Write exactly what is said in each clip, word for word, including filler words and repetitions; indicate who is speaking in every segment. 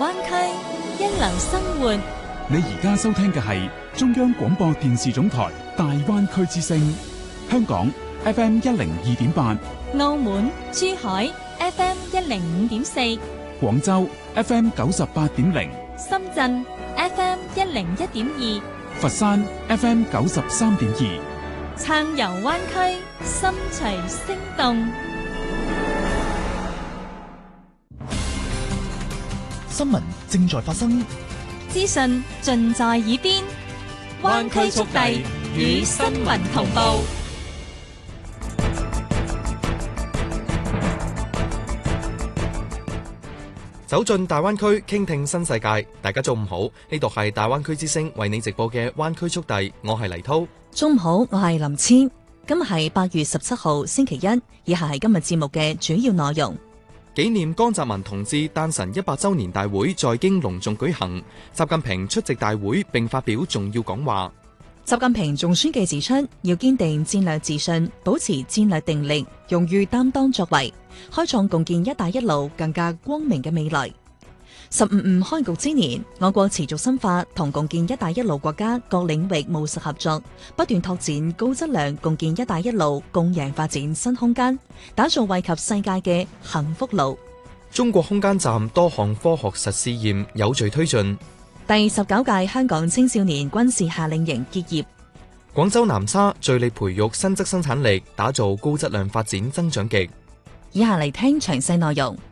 Speaker 1: 灣區，一流生活。
Speaker 2: 你而家收聽嘅係中央廣播電視總台大灣區之聲，香港 F M 一零二點八，
Speaker 1: 澳門、珠海 F M 一零五點四，
Speaker 2: 廣州 F M 九十八點零，
Speaker 1: 深圳 F M 一零一點二，
Speaker 2: 佛山 F M 九十三點二。
Speaker 1: 暢遊灣區，心隨聲動。
Speaker 3: 新聞正在發生，
Speaker 1: 資訊盡在耳邊，灣區速遞與新聞同步。
Speaker 4: 走進大灣區，傾聽新世界。大家中午好，呢度係大灣區之聲為你直播嘅灣區速遞，我係黎濤。
Speaker 5: 中午好，我係林千。今日係八月十七號星期一，以下係今日節目嘅主要內容。
Speaker 4: 紀念江澤民同志誕辰一百周年大會在京隆重舉行，習近平出席大會並發表重要講話。
Speaker 5: 習近平總書記指出，要堅定戰略自信，保持戰略定力，勇於擔當作為，開創共建一帶一路更加光明嘅未來。十五五開局之年，我國持續深化同共建一帶一路國家各領域務實合作，不斷拓展高質量共建一帶一路共贏發展新空間，打造惠及世界嘅幸福路。
Speaker 4: 中國空間站多項科學實試驗有序推進。
Speaker 5: 第十九屆香港青少年軍事夏令營結業。
Speaker 4: 廣州南沙聚力培育新質生產力，打造高質量發展增長極。
Speaker 5: 以下嚟聽詳細內容。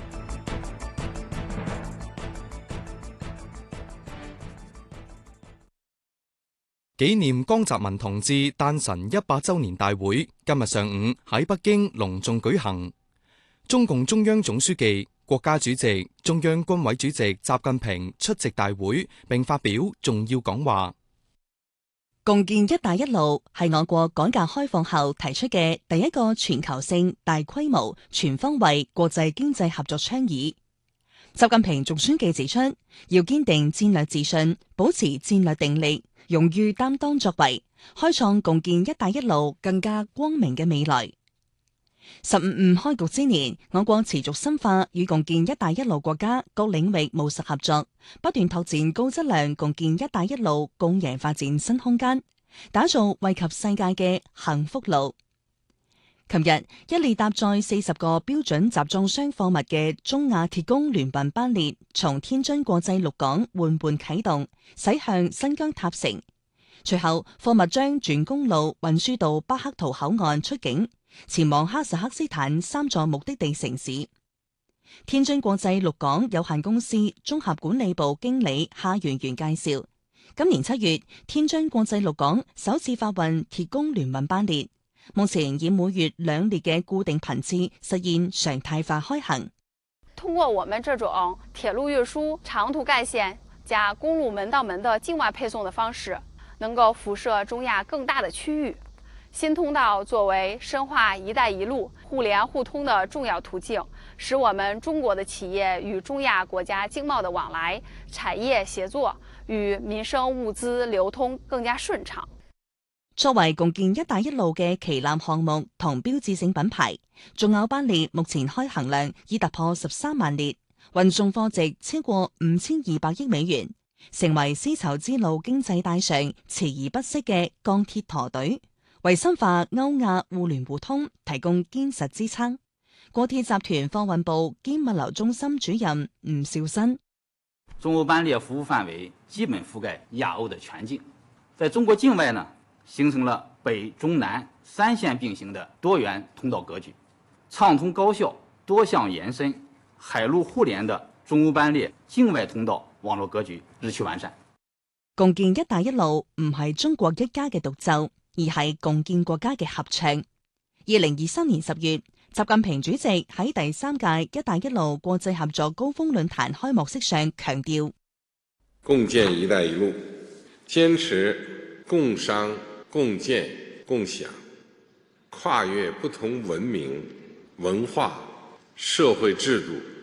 Speaker 4: 紀念江澤民同志誕辰一百周年大會今日上午喺北京隆重舉行。中共中央總書記、國家主席、中央軍委主席習近平出席大會並發表重要講話。
Speaker 5: 共建一帶一路係我國改革開放後提出嘅第一個全球性、大規模、全方位國際經濟合作倡議。習近平總書記指出，要堅定戰略自信，保持戰略定力，勇於擔當作為，開創共建一帶一路更加光明嘅未來。十五五開局之年，我國持續深化與共建一帶一路國家各領域務實合作，不斷拓展高質量共建一帶一路共贏發展新空間，打造惠及世界嘅幸福路。琴日，一列搭載四十個標準集裝箱貨物嘅中亞鐵工聯運班列從天津國際陸港緩緩啟動，駛向新疆塔城。隨後，貨物將轉公路運輸到巴克圖口岸出境，前往哈薩克斯坦三座目的地城市。天津國際陸港有限公司綜合管理部經理夏元元介紹，今年七月，天津國際陸港首次發運鐵工聯運班列。目前以每月兩列嘅固定頻次實現常態化開行。
Speaker 6: 通過我們這種鐵路運輸長途幹線加公路門到門的境外配送的方式，能夠輻射中亞更大的區域。新通道作為深化一帶一路互聯互通的重要途徑，使我們中國的企業與中亞國家經貿的往來、產業協作與民生物資流通更加順暢。
Speaker 5: 作為共建一帶一路嘅旗艦項目同標誌性品牌，中亞班列目前開行量已突破十三萬列，運送貨值超過五千二百億美元，成為絲綢之路經濟帶上鍥而不捨嘅鋼鐵駝隊，為深化歐亞互聯互通提供堅實支撐。國鐵集團貨運部兼物流中心主任吳兆新：
Speaker 7: 中歐班列服務範圍基本覆蓋亞歐的全境，在中國境外呢，形成了北中南三線並行的多元通道格局，暢通高效多項延伸海陸互聯的中歐班列境外通道網絡格局日趨完善。
Speaker 5: 共建一帶一路唔係中國一家嘅獨奏，而係共建國家嘅合唱。二零二三年十月，習近平主席喺第三屆一帶一路國際合作高峰論壇開幕式上強調，
Speaker 8: 共建一帶一路，堅持共商共建共享，跨越不同文明、文化、社會制度